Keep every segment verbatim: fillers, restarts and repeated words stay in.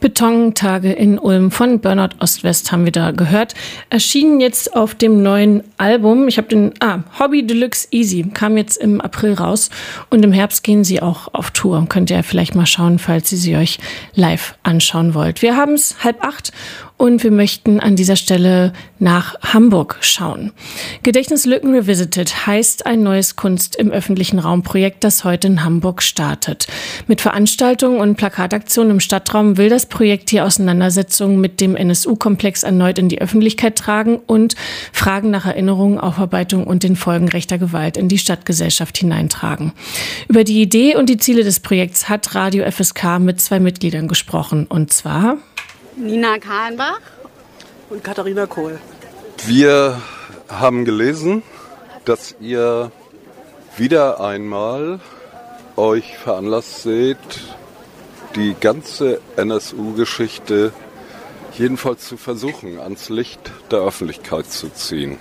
Betontage in Ulm von Burnout Ost-West haben wir da gehört. Erschienen jetzt auf dem neuen Album. Ich habe den, ah, Hobby Deluxe Easy, kam jetzt im April raus. Und im Herbst gehen sie auch auf Tour. Könnt ihr vielleicht mal schauen, falls ihr sie euch live anschauen wollt. Wir haben es halb acht und wir möchten an dieser Stelle nach Hamburg schauen. Gedächtnislücken Revisited heißt ein neues Kunst im öffentlichen Raum-Projekt, das heute in Hamburg startet. Mit Veranstaltungen und Plakataktionen im Stadtraum will das Projekt die Auseinandersetzungen mit dem N S U-Komplex erneut in die Öffentlichkeit tragen und Fragen nach Erinnerung, Aufarbeitung und den Folgen rechter Gewalt in die Stadtgesellschaft hineintragen. Über die Idee und die Ziele des Projekts hat Radio F S K mit zwei Mitgliedern gesprochen, und zwar Nina Kahlenbach und Katharina Kohl. Wir haben gelesen, dass ihr wieder einmal euch veranlasst seht, die ganze N S U-Geschichte jedenfalls zu versuchen, ans Licht der Öffentlichkeit zu ziehen.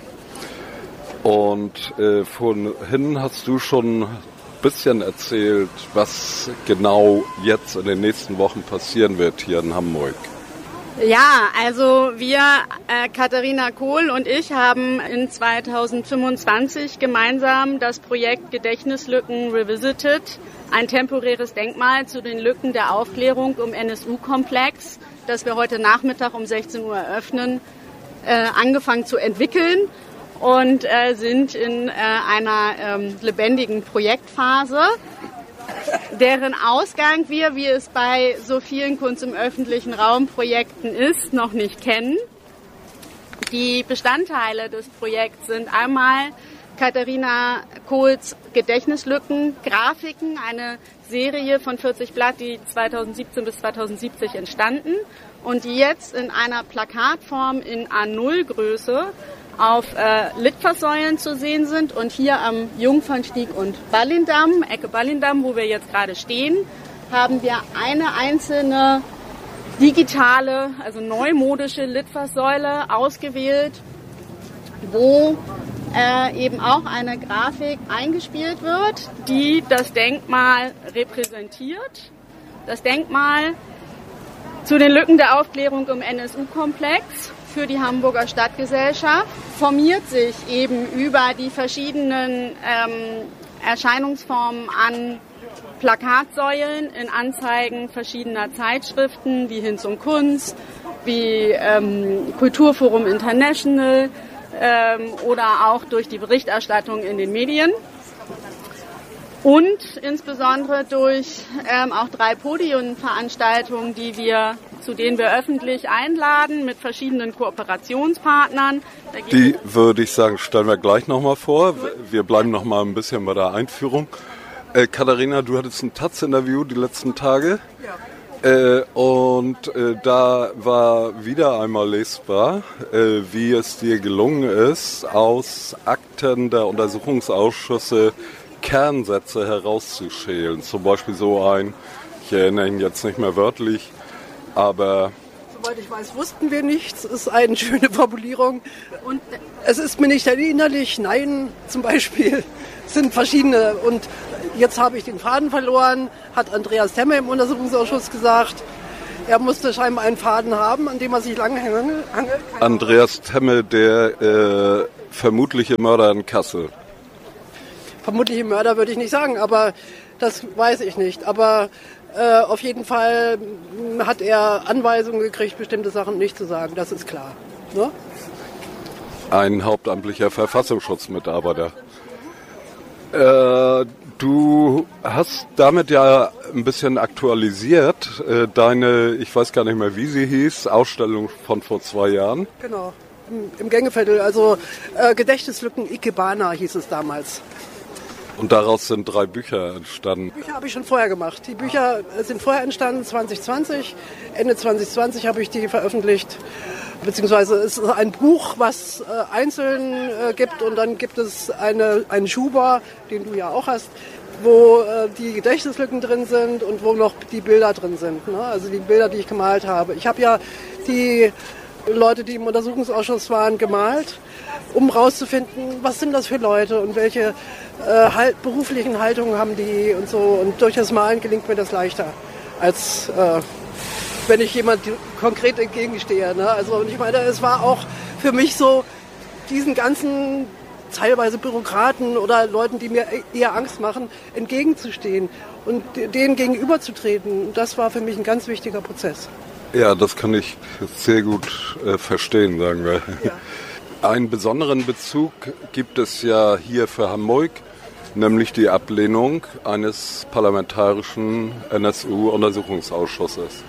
Und äh, vorhin hast du schon ein bisschen erzählt, was genau jetzt in den nächsten Wochen passieren wird hier in Hamburg. Ja, also wir, äh, Katharina Kohl und ich, haben in zweitausendfünfundzwanzig gemeinsam das Projekt Gedächtnislücken Revisited, ein temporäres Denkmal zu den Lücken der Aufklärung um N S U-Komplex, das wir heute Nachmittag um sechzehn Uhr eröffnen, äh, angefangen zu entwickeln und äh, sind in äh, einer ähm, lebendigen Projektphase, deren Ausgang wir, wie es bei so vielen Kunst im öffentlichen Raum Projekten ist, noch nicht kennen. Die Bestandteile des Projekts sind einmal Katharina Kohls Gedächtnislücken, Grafiken, eine Serie von vierzig Blatt, die zweitausendsiebzehn bis zweitausendsiebzig entstanden und die jetzt in einer Plakatform in A null Größe auf äh, Litfaßsäulen zu sehen sind, und hier am Jungfernstieg und Ballindamm, Ecke Ballindamm, wo wir jetzt gerade stehen, haben wir eine einzelne digitale, also neumodische Litfaßsäule ausgewählt, wo äh, eben auch eine Grafik eingespielt wird, die das Denkmal repräsentiert. Das Denkmal zu den Lücken der Aufklärung im N S U-Komplex für die Hamburger Stadtgesellschaft formiert sich eben über die verschiedenen ähm, Erscheinungsformen an Plakatsäulen in Anzeigen verschiedener Zeitschriften wie Hinz und Kunst, wie ähm, Kulturforum International ähm, oder auch durch die Berichterstattung in den Medien. Und insbesondere durch ähm, auch drei Podiumveranstaltungen, die wir, zu denen wir öffentlich einladen mit verschiedenen Kooperationspartnern. Die würde ich sagen, stellen wir gleich nochmal vor. Wir bleiben noch mal ein bisschen bei der Einführung. Äh, Katharina, du hattest ein Taz-Interview die letzten Tage. Ja. Äh, und äh, da war wieder einmal lesbar, äh, wie es dir gelungen ist, aus Akten der Untersuchungsausschüsse Kernsätze herauszuschälen. Zum Beispiel so ein, ich erinnere ihn jetzt nicht mehr wörtlich, aber... Soweit ich weiß, wussten wir nichts. Es ist eine schöne Formulierung. Und es ist mir nicht erinnerlich. Nein, zum Beispiel, sind verschiedene. Und jetzt habe ich den Faden verloren, hat Andreas Temme im Untersuchungsausschuss gesagt. Er musste scheinbar einen Faden haben, an dem er sich lange hangelt. Andreas Temme, der äh, vermutliche Mörder in Kassel. Vermutliche Mörder würde ich nicht sagen, aber das weiß ich nicht. Aber äh, auf jeden Fall hat er Anweisungen gekriegt, bestimmte Sachen nicht zu sagen. Das ist klar. Ne? Ein hauptamtlicher Verfassungsschutzmitarbeiter. Äh, du hast damit ja ein bisschen aktualisiert äh, deine, ich weiß gar nicht mehr, wie sie hieß, Ausstellung von vor zwei Jahren. Genau, im, im Gängeviertel. Also äh, Gedächtnislücken Ikebana hieß es damals. Und daraus sind drei Bücher entstanden. Die Bücher habe ich schon vorher gemacht. Die Bücher sind vorher entstanden, zwanzig zwanzig. Ende zwanzig zwanzig habe ich die veröffentlicht. Beziehungsweise es ist ein Buch, was äh, einzeln äh, gibt. Und dann gibt es eine, einen Schuber, den du ja auch hast, wo äh, die Gedächtnislücken drin sind und wo noch die Bilder drin sind. Ne? Also die Bilder, die ich gemalt habe. Ich habe ja die Leute, die im Untersuchungsausschuss waren, gemalt, um rauszufinden, was sind das für Leute und welche äh, halt, beruflichen Haltungen haben die und so. Und durch das Malen gelingt mir das leichter als äh, wenn ich jemand konkret entgegenstehe. Ne? Also und ich meine, es war auch für mich so, diesen ganzen teilweise Bürokraten oder Leuten, die mir eher Angst machen, entgegenzustehen und denen gegenüberzutreten. Das war für mich ein ganz wichtiger Prozess. Ja, das kann ich sehr gut äh, verstehen, sagen wir. Ja. Einen besonderen Bezug gibt es ja hier für Hamburg, nämlich die Ablehnung eines parlamentarischen N S U-Untersuchungsausschusses.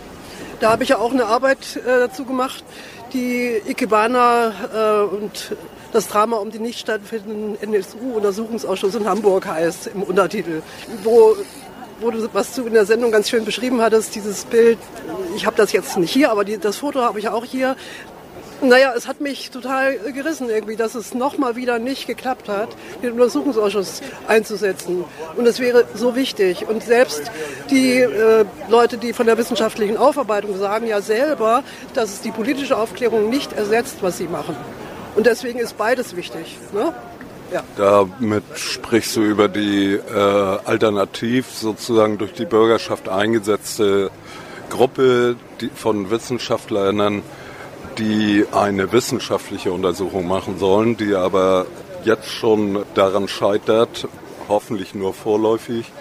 Da habe ich ja auch eine Arbeit äh, dazu gemacht, die Ikebana äh, und das Drama um den nicht stattfindenden N S U-Untersuchungsausschuss in Hamburg heißt, im Untertitel, wo, wo du, was du in der Sendung ganz schön beschrieben hattest, dieses Bild, ich habe das jetzt nicht hier, aber die, das Foto habe ich auch hier. Naja, es hat mich total gerissen irgendwie, dass es nochmal wieder nicht geklappt hat, den Untersuchungsausschuss einzusetzen. Und es wäre so wichtig. Und selbst die äh, Leute, die von der wissenschaftlichen Aufarbeitung sagen ja selber, dass es die politische Aufklärung nicht ersetzt, was sie machen. Und deswegen ist beides wichtig. Ne? Ja. Damit sprichst du über die äh, alternativ sozusagen durch die Bürgerschaft eingesetzte Gruppe die, von WissenschaftlerInnen, die eine wissenschaftliche Untersuchung machen sollen, die aber jetzt schon daran scheitert, hoffentlich nur vorläufig,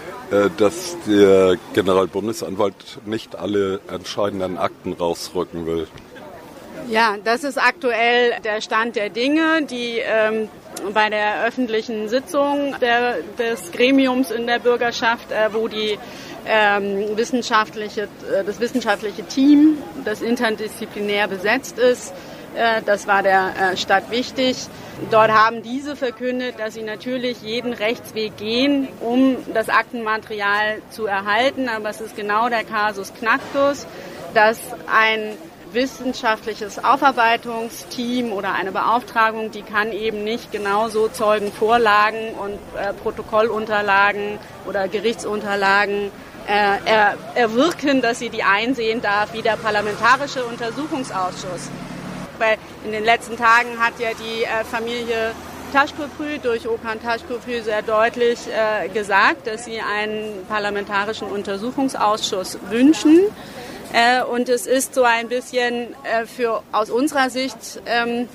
dass der Generalbundesanwalt nicht alle entscheidenden Akten rausrücken will. Ja, das ist aktuell der Stand der Dinge, die ähm, bei der öffentlichen Sitzung der, des Gremiums in der Bürgerschaft, äh, wo die ähm, wissenschaftliche, äh, das wissenschaftliche Team, das interdisziplinär besetzt ist, äh, das war der äh, Stadt wichtig. Dort haben diese verkündet, dass sie natürlich jeden Rechtsweg gehen, um das Aktenmaterial zu erhalten. Aber es ist genau der Kasus Knacktus, dass ein wissenschaftliches Aufarbeitungsteam oder eine Beauftragung, die kann eben nicht genauso Zeugenvorlagen und äh, Protokollunterlagen oder Gerichtsunterlagen äh, er, erwirken, dass sie die einsehen darf, wie der Parlamentarische Untersuchungsausschuss. Weil in den letzten Tagen hat ja die äh, Familie Taşköprü durch Okan Taşköprü sehr deutlich äh, gesagt, dass sie einen parlamentarischen Untersuchungsausschuss wünschen. Äh, und es ist so ein bisschen äh, für aus unserer Sicht ähm,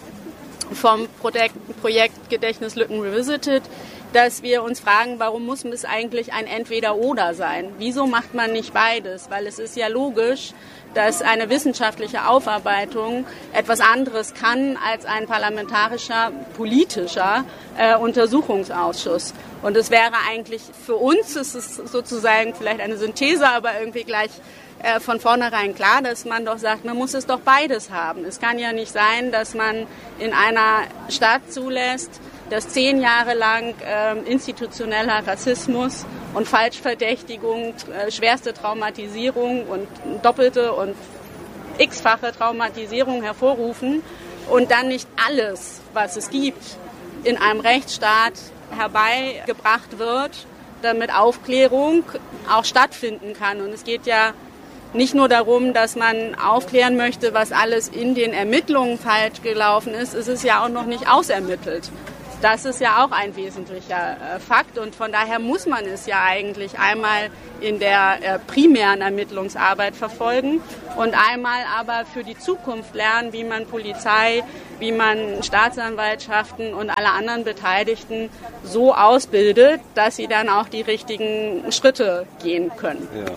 vom Projekt, Projekt Gedächtnislücken Revisited, dass wir uns fragen, warum muss es eigentlich ein Entweder-Oder sein? Wieso macht man nicht beides? Weil es ist ja logisch, dass eine wissenschaftliche Aufarbeitung etwas anderes kann als ein parlamentarischer, politischer äh, Untersuchungsausschuss. Und es wäre eigentlich für uns, es ist sozusagen vielleicht eine Synthese, aber irgendwie gleich äh, von vornherein klar, dass man doch sagt, man muss es doch beides haben. Es kann ja nicht sein, dass man in einer Stadt zulässt, dass zehn Jahre lang äh, institutioneller Rassismus und Falschverdächtigung, äh, schwerste Traumatisierung und doppelte und x-fache Traumatisierung hervorrufen und dann nicht alles, was es gibt, in einem Rechtsstaat herbeigebracht wird, damit Aufklärung auch stattfinden kann. Und es geht ja nicht nur darum, dass man aufklären möchte, was alles in den Ermittlungen falsch gelaufen ist, es ist ja auch noch nicht ausermittelt. Das ist ja auch ein wesentlicher äh, Fakt und von daher muss man es ja eigentlich einmal in der äh, primären Ermittlungsarbeit verfolgen und einmal aber für die Zukunft lernen, wie man Polizei, wie man Staatsanwaltschaften und alle anderen Beteiligten so ausbildet, dass sie dann auch die richtigen Schritte gehen können. Ja.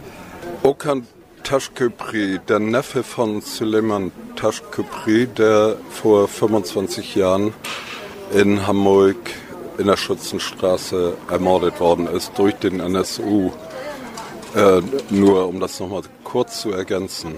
Okan Taşköprü, der Neffe von Süleyman Taşköprü, der vor fünfundzwanzig Jahren in Hamburg in der Schützenstraße ermordet worden ist durch den N S U. Äh, nur um das nochmal kurz zu ergänzen.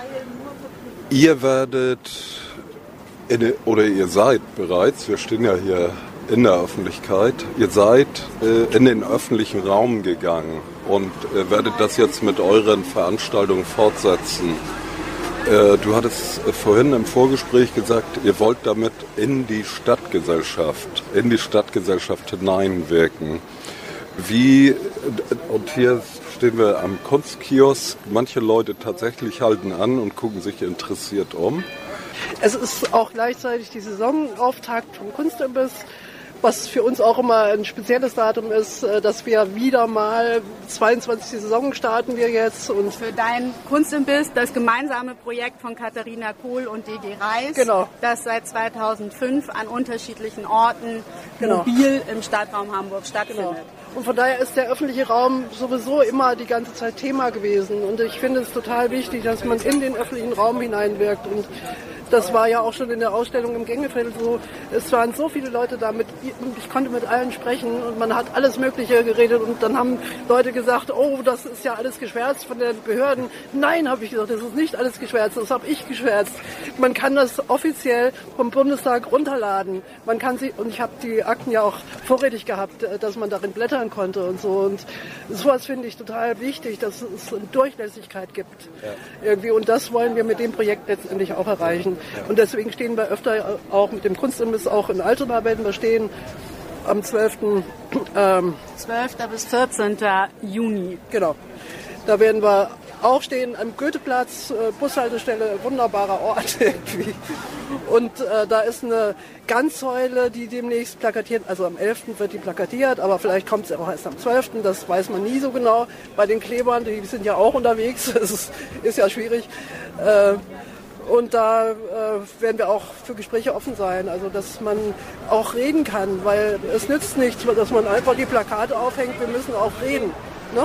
Ihr werdet, in, oder ihr seid bereits, wir stehen ja hier in der Öffentlichkeit, ihr seid äh, in den öffentlichen Raum gegangen und äh, werdet das jetzt mit euren Veranstaltungen fortsetzen. Du hattest vorhin im Vorgespräch gesagt, ihr wollt damit in die Stadtgesellschaft, in die Stadtgesellschaft hineinwirken. Wie, und hier stehen wir am Kunstkiosk, manche Leute tatsächlich halten an und gucken sich interessiert um. Es ist auch gleichzeitig die Saisonauftakt vom Kunstimbiss, was für uns auch immer ein spezielles Datum ist, dass wir wieder mal zweiundzwanzigste Saison starten wir jetzt. Und für dein Kunstimbiss, das gemeinsame Projekt von Katharina Kohl und D G Reis, genau. das seit zweitausendfünf an unterschiedlichen Orten genau. mobil im Stadtraum Hamburg stattfindet. Genau. Und von daher ist der öffentliche Raum sowieso immer die ganze Zeit Thema gewesen. Und ich finde es total wichtig, dass man in den öffentlichen Raum hineinwirkt. Und das war ja auch schon in der Ausstellung im Gängefeld so. Es waren so viele Leute da, mit, ich konnte mit allen sprechen und man hat alles Mögliche geredet. Und dann haben Leute gesagt, oh, das ist ja alles geschwärzt von den Behörden. Nein, habe ich gesagt, das ist nicht alles geschwärzt, das habe ich geschwärzt. Man kann das offiziell vom Bundestag runterladen. Man kann sie, und ich habe die Akten ja auch vorrätig gehabt, dass man darin blättern konnte und so. Und sowas finde ich total wichtig, dass es eine Durchlässigkeit gibt. Ja. Irgendwie. Und das wollen wir mit dem Projekt letztendlich auch erreichen. Und deswegen stehen wir öfter auch mit dem Kunstimbiss auch in Altona, werden wir stehen am zwölften Ähm, zwölften bis vierzehnten Juni. Genau. Da werden wir auch stehen am Goetheplatz, äh, Bushaltestelle, wunderbarer Ort irgendwie. Und äh, da ist eine Ganzsäule, die demnächst plakatiert, also am elften wird die plakatiert, aber vielleicht kommt es auch erst am zwölften das weiß man nie so genau. Bei den Klebern, die sind ja auch unterwegs, das ist, ist ja schwierig. Äh, Und da äh, werden wir auch für Gespräche offen sein, also dass man auch reden kann, weil es nützt nichts, dass man einfach die Plakate aufhängt, wir müssen auch reden. Ne?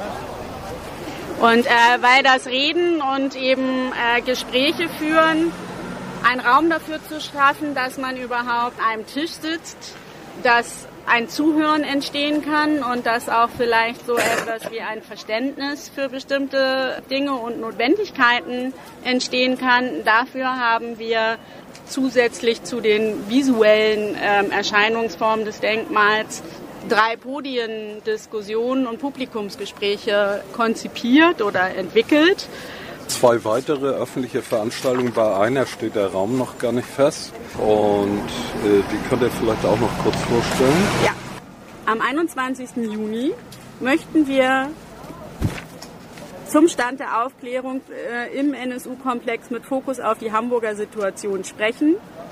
Und äh, weil das Reden und eben äh, Gespräche führen, einen Raum dafür zu schaffen, dass man überhaupt an einem Tisch sitzt, dass ein Zuhören entstehen kann und dass auch vielleicht so etwas wie ein Verständnis für bestimmte Dinge und Notwendigkeiten entstehen kann. Dafür haben wir zusätzlich zu den visuellen ähm, Erscheinungsformen des Denkmals drei Podien, Diskussionen und Publikumsgespräche konzipiert oder entwickelt. Zwei weitere öffentliche Veranstaltungen, bei einer steht der Raum noch gar nicht fest und äh, die könnt ihr vielleicht auch noch kurz vorstellen. Ja, am einundzwanzigsten Juni möchten wir zum Stand der Aufklärung äh, im N S U-Komplex mit Fokus auf die Hamburger Situation sprechen.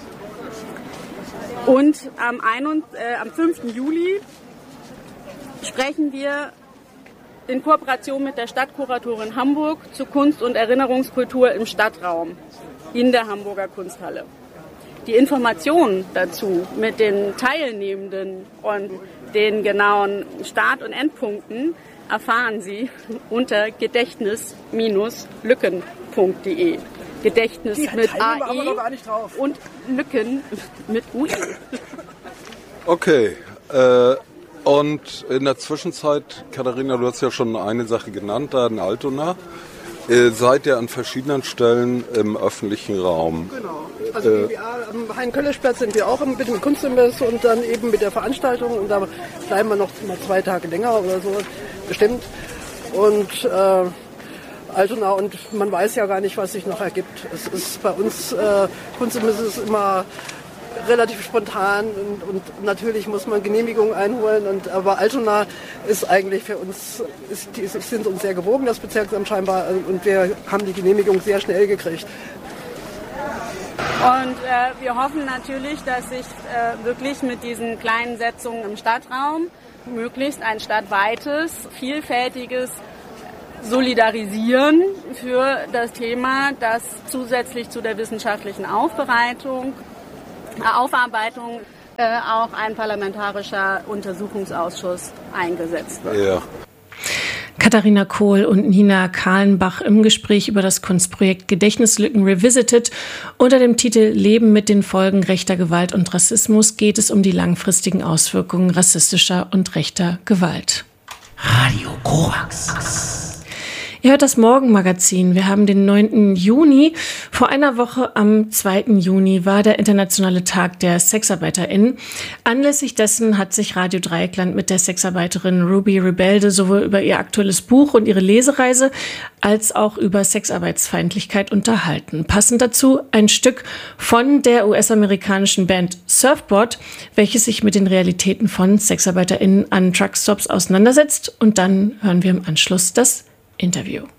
Und am, äh, am fünften Juli sprechen wir in Kooperation mit der Stadtkuratorin Hamburg zu Kunst- und Erinnerungskultur im Stadtraum in der Hamburger Kunsthalle. Die Informationen dazu mit den Teilnehmenden und den genauen Start- und Endpunkten erfahren Sie unter gedächtnis Lücken punkt de. Gedächtnis Die mit A aber E noch gar nicht drauf. und Lücken mit U E. Okay, äh, und in der Zwischenzeit, Katharina, du hast ja schon eine Sache genannt, da in Altona. Äh, seid ihr an verschiedenen Stellen im öffentlichen Raum? Genau. Also äh, G B A, am Hein-Köllisch-Platz sind wir auch mit dem Kunstimbiss und dann eben mit der Veranstaltung. Und da bleiben wir noch mal zwei Tage länger oder so, bestimmt. Und äh, Altona, und man weiß ja gar nicht, was sich noch ergibt. Es ist bei uns, äh, Kunstimbiss ist immer relativ spontan und, und natürlich muss man Genehmigungen einholen. Und, aber Altona ist eigentlich für uns, ist, die sind uns sehr gewogen, das Bezirksamt scheinbar, und wir haben die Genehmigung sehr schnell gekriegt. Und äh, wir hoffen natürlich, dass sich äh, wirklich mit diesen kleinen Setzungen im Stadtraum möglichst ein stadtweites, vielfältiges Solidarisieren für das Thema, das zusätzlich zu der wissenschaftlichen Aufbereitung Aufarbeitung äh, auch ein parlamentarischer Untersuchungsausschuss eingesetzt wird. Ja. Katharina Kohl und Nina Kahlenbach im Gespräch über das Kunstprojekt Gedächtnislücken Revisited. Unter dem Titel Leben mit den Folgen rechter Gewalt und Rassismus geht es um die langfristigen Auswirkungen rassistischer und rechter Gewalt. Radio Korax. Ihr hört das Morgenmagazin. Wir haben den neunten Juni. Vor einer Woche am zweiten Juni war der internationale Tag der SexarbeiterInnen. Anlässlich dessen hat sich Radio Dreieckland mit der Sexarbeiterin Ruby Rebelde sowohl über ihr aktuelles Buch und ihre Lesereise als auch über Sexarbeitsfeindlichkeit unterhalten. Passend dazu ein Stück von der U S-amerikanischen Band Surfboard, welches sich mit den Realitäten von SexarbeiterInnen an Truckstops auseinandersetzt. Und dann hören wir im Anschluss das Interview.